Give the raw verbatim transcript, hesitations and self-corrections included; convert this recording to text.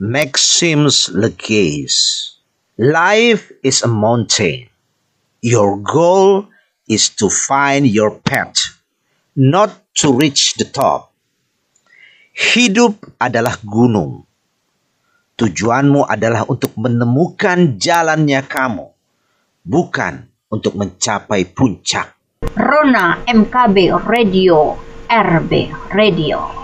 Maximus Legace. Life is a mountain. Your goal is to find your path, not to reach the top. Hidup adalah gunung. Tujuanmu adalah untuk menemukan jalannya kamu, bukan untuk mencapai puncak. Rona M K B Radio, R B Radio.